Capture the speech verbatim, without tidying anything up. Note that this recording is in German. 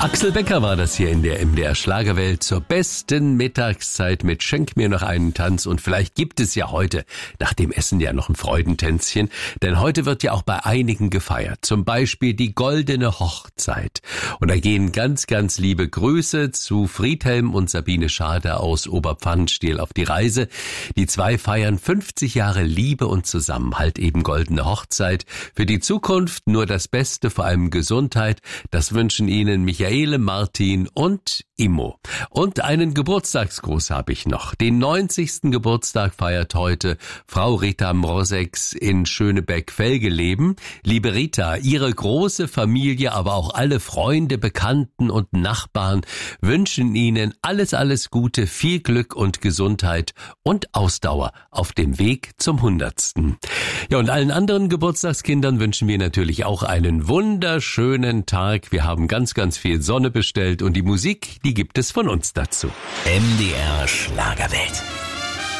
Axel Becker war das hier in der M D R Schlagerwelt zur besten Mittagszeit mit Schenk mir noch einen Tanz. Und vielleicht gibt es ja heute nach dem Essen ja noch ein Freudentänzchen, denn heute wird ja auch bei einigen gefeiert, zum Beispiel die goldene Hochzeit. Und da gehen ganz, ganz liebe Grüße zu Friedhelm und Sabine Schade aus Oberpfannenstiel auf die Reise. Die zwei feiern fünfzig Jahre Liebe und Zusammenhalt, eben goldene Hochzeit. Für die Zukunft nur das Beste, vor allem Gesundheit. Das wünschen Ihnen Michael, Martin und Immo. Und einen Geburtstagsgruß habe ich noch. Den neunzigsten Geburtstag feiert heute Frau Rita Mrosex in Schönebeck-Velgeleben. Liebe Rita, Ihre große Familie, aber auch alle Freunde, Bekannten und Nachbarn wünschen Ihnen alles, alles Gute, viel Glück und Gesundheit und Ausdauer auf dem Weg zum Hundertsten. Ja, und allen anderen Geburtstagskindern wünschen wir natürlich auch einen wunderschönen Tag. Wir haben ganz, ganz viel Sonne bestellt und die Musik, die gibt es von uns dazu. M D R Schlagerwelt.